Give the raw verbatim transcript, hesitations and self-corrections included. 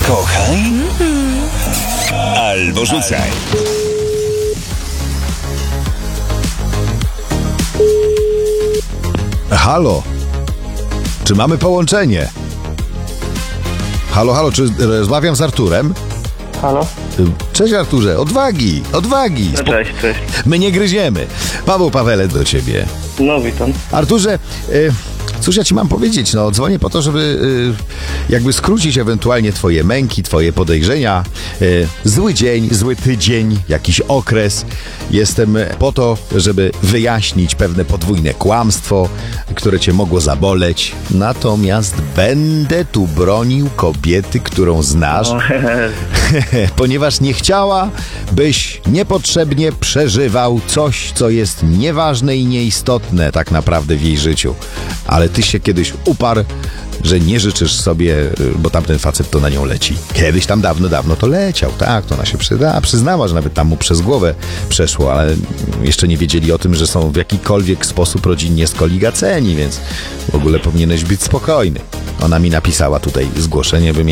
Kochaj albo rzucaj. Halo? Czy mamy połączenie? Halo, halo, czy rozmawiam z Arturem? Halo? Cześć Arturze, odwagi, odwagi. No cześć, cześć. My nie gryziemy. Paweł Pawelec do ciebie. No witam. Arturze, y, cóż ja ci mam powiedzieć? No, dzwonię po to, żeby y, jakby skrócić ewentualnie twoje męki, twoje podejrzenia. Y, zły dzień, zły tydzień, jakiś okres. Jestem po to, żeby wyjaśnić pewne podwójne kłamstwo, które cię mogło zaboleć. Natomiast będę tu bronił kobiety, którą znasz, O, ponieważ nie chciała, byś niepotrzebnie przeżywał coś, co jest nieważne i nieistotne tak naprawdę w jej życiu. Ale ty się kiedyś uparł, że nie życzysz sobie, bo tamten facet to na nią leci. Kiedyś tam dawno, dawno to leciał, tak, to ona się przyda, przyznała, że nawet tam mu przez głowę przeszło, ale jeszcze nie wiedzieli o tym, że są w jakikolwiek sposób rodzinnie skoligaceni, więc w ogóle powinieneś być spokojny. Ona mi napisała tutaj zgłoszenie, by